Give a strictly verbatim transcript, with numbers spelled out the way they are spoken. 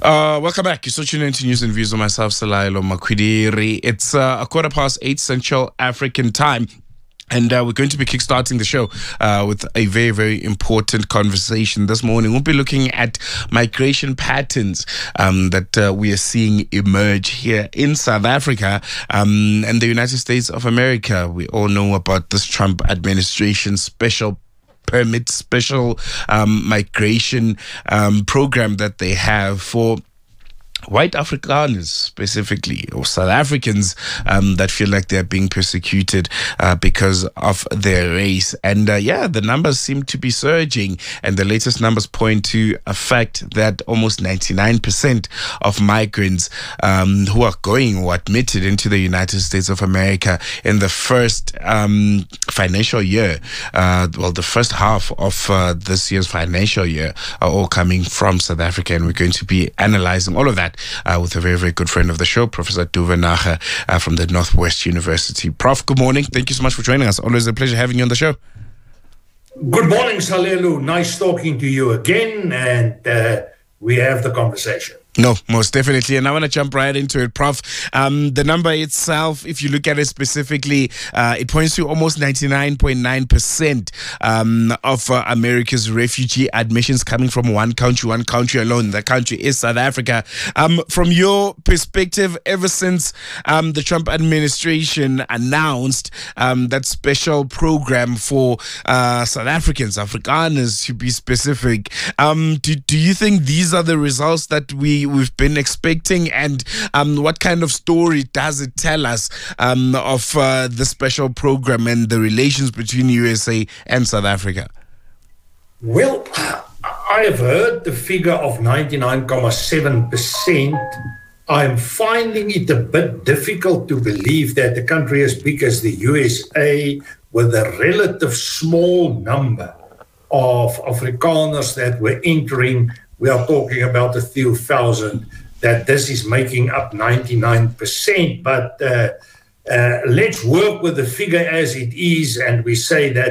Uh, welcome back. You're still tuning into News and Views on myself, Salailo Makwidiri. It's uh, a quarter past eight Central African time. And uh, we're going to be kickstarting the show uh, with a very, very important conversation this morning. We'll be looking at migration patterns um, that uh, we are seeing emerge here in South Africa um, and the United States of America. We all know about this Trump administration special permit, special um, migration um, program that they have for white Afrikaners specifically, or South Africans um, that feel like they're being persecuted uh, because of their race. And uh, yeah, the numbers seem to be surging, and the latest numbers point to a fact that almost ninety-nine percent of migrants um, who are going or admitted into the United States of America in the first um, financial year, uh, well, the first half of uh, this year's financial year, are all coming from South Africa. And we're going to be analyzing all of that Uh, with a very, very good friend of the show, Professor Duwe Naga uh, from the Northwest University. Prof, good morning. Thank you so much for joining us. Always a pleasure having you on the show. Good morning, Salelu. Nice talking to you again, and uh, we have the conversation. No, most definitely. And I want to jump right into it, Prof. Um, the number itself, if you look at it specifically, uh, it points to almost ninety-nine point nine percent um, of uh, America's refugee admissions coming from one country, one country alone. The country is South Africa. Um, from your perspective, ever since um, the Trump administration announced um, that special program for uh, South Africans, Afrikaners to be specific, um, do, do you think these are the results that we we've been expecting, and um, what kind of story does it tell us um, of uh, the special program and the relations between U S A and South Africa? Well, I have heard the figure of ninety-nine point seven percent. I'm finding it a bit difficult to believe that a country as big as the U S A, with a relative small number of Afrikaners that were entering, we are talking about a few thousand, that this is making up ninety-nine percent. But uh, uh, let's work with the figure as it is, and we say that